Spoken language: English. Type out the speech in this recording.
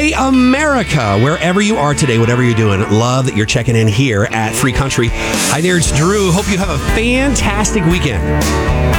Country America, wherever you are today, whatever you're doing. Love that you're checking in here at Free Country. Hi there, it's Drew. Hope you have a fantastic weekend.